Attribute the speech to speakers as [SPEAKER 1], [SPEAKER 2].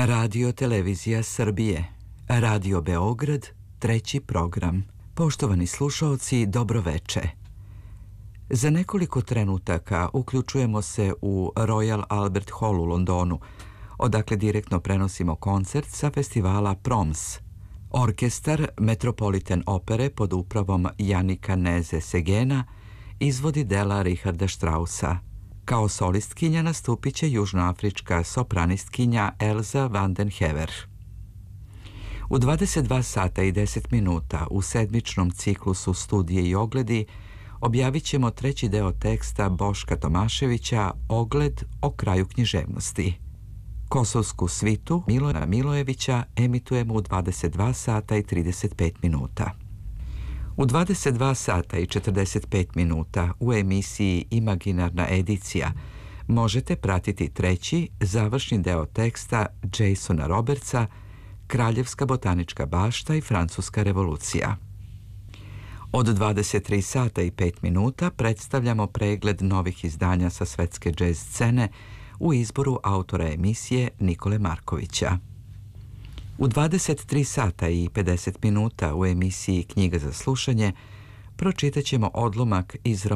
[SPEAKER 1] Radio Televizija Srbije, Radio Beograd, treći program. Poštovani slušaoci, dobroveče. Za nekoliko trenutaka uključujemo se u Royal Albert Hall u Londonu, odakle direktno prenosimo koncert sa festivala Proms. Orkestar Metropolitan Opere pod upravom Janika Neze-Segena izvodi dela Richarda Straussa. Kao solistkinja nastupit će južnoafrička sopranistkinja Elza van den Hever. U 22 sata i 10 minuta u sedmičnom ciklusu Studije i ogledi objavit ćemo treći deo teksta Boška Tomaševića Ogled o kraju književnosti. Kosovsku svitu Milana Milojevića emitujemo u 22 sata i 35 minuta. U 22 sata i 45 minuta u emisiji Imaginarna edicija možete pratiti treći, završni deo teksta Jasona Robertsa Kraljevska botanička bašta i Francuska revolucija. Od 23 sata i 5 minuta predstavljamo pregled novih izdanja sa svetske džez scene u izboru autora emisije Nikole Markovića. U 23 sata i 50 minuta u emisiji Knjiga za slušanje pročitat ćemo odlomak iz